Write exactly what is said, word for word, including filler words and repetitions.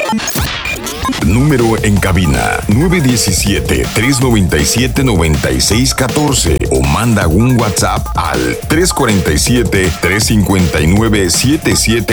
Número en cabina nueve uno siete, tres nueve siete, nueve seis uno cuatro o manda un WhatsApp al tres cuatro siete, tres cinco nueve, siete siete